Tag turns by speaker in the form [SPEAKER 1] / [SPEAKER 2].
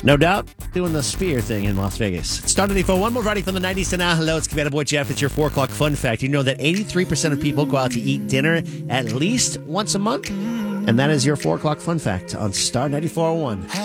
[SPEAKER 1] No doubt, doing the spear thing in Las Vegas. Star 94, one more variety from the 90s to now. Hello, it's Cabana Boy Jeff. It's your 4 o'clock fun fact. You know that 83% of people go out to eat dinner at least once a month? And that is your 4 o'clock fun fact on Star 94.1.